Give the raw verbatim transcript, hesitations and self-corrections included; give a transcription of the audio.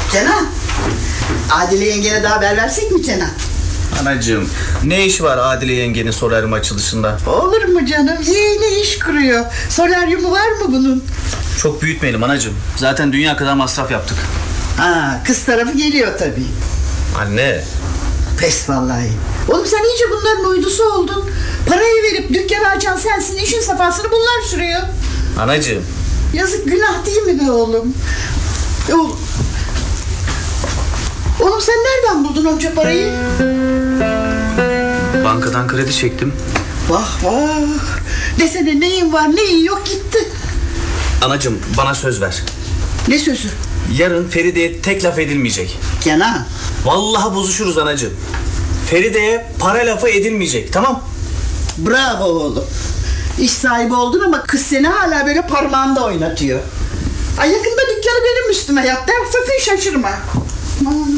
Kenan, Adile yengene de haber versek mi Kenan? Anacığım, ne iş var Adile yengenin solaryum açılışında? Olur mu canım? Yeni iş kuruyor. Solaryumu var mı bunun? Çok büyütmeyelim anacığım. Zaten dünya kadar masraf yaptık. Ha, kız tarafı geliyor tabii. Anne. Pes vallahi. Oğlum sen iyice bunların uydusu oldun. Parayı verip dükkanı açan sensin. İşin safhasını bunlar sürüyor. Anacığım. Yazık, günah değil mi be oğlum? Oğlum, oğlum sen nereden buldun onca parayı? Bankadan kredi çektim. Vah vah. Desene neyin var neyin yok gitti. Anacığım, bana söz ver. Ne sözü? Yarın Feride'ye tek laf edilmeyecek. Kenan. Vallahi bozuşuruz anacığım. Feride'ye para lafı edilmeyecek, tamam? Bravo oğlum. İş sahibi oldun ama kız seni hala böyle parmağında oynatıyor. Ay yakında dükkanı benim üstüme yap der, sakın şaşırma. Aman.